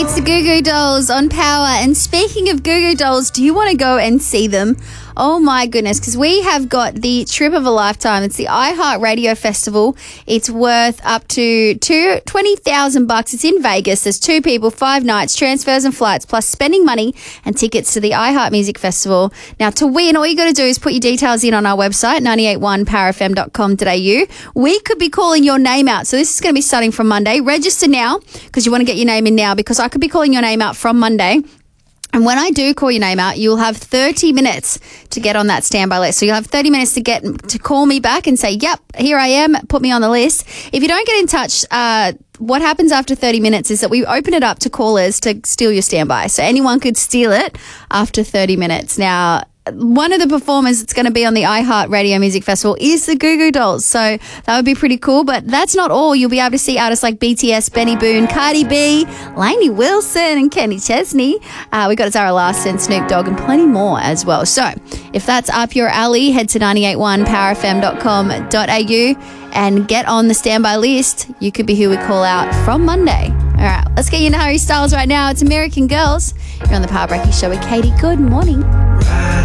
It's the Goo Goo Dolls on Power. And speaking of Goo Goo Dolls, do you want to go and see them? Oh my goodness, because we have got the trip of a lifetime. It's the iHeartRadio Festival. It's worth up to $20,000. It's in Vegas. There's 2 people, 5 nights, transfers and flights, plus spending money and tickets to the iHeart Music Festival. Now, to win, all you got to do is put your details in on our website, 981powerfm.com.au. We could be calling your name out. So this is going to be starting from Monday. Register now because you want to get your name in now, because I could be calling your name out from Monday. And when I do call your name out, you'll have 30 minutes to get on that standby list. So you'll have 30 minutes to call me back and say, yep, here I am, put me on the list. If you don't get in touch, what happens after 30 minutes is that we open it up to callers to steal your standby. So anyone could steal it after 30 minutes. Now, one of the performers that's going to be on the iHeartRadio Music Festival is the Goo Goo Dolls. So that would be pretty cool. But that's not all. You'll be able to see artists like BTS, Benny Boone, Cardi B, Lainey Wilson and Kenny Chesney. We got Zara Larsson, Snoop Dogg and plenty more as well. So if that's up your alley, head to 981powerfm.com.au and get on the standby list. You could be who we call out from Monday. All right, let's get you into Harry Styles right now. It's American Girls. You're on the Power Breaking Show with Katie. Good morning.